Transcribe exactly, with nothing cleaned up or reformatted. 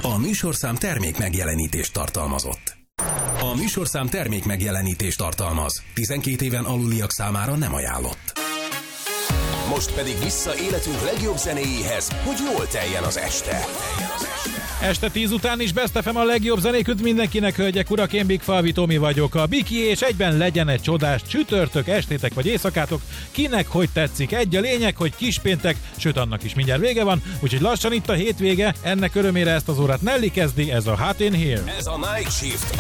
A műsorszám termék megjelenítést tartalmazott. A műsorszám termék megjelenítést tartalmaz. tizenkét éven aluliak számára nem ajánlott. Most pedig vissza életünk legjobb zenéjéhez, hogy jól teljen az este. Este tíz után is Best ef em a legjobb zenék mindenkinek, hölgyek, urak, én Big Falvi Tomi vagyok. A Biki, és egyben legyen egy csodás csütörtök, estétek vagy éjszakátok, kinek hogy tetszik. Egy a lényeg, hogy kispéntek, sőt annak is mindjárt vége van, úgyhogy lassan itt a hétvége, ennek örömére ezt az órát Nelly kezdi, ez a Hot in Here. Ez a Night Shift.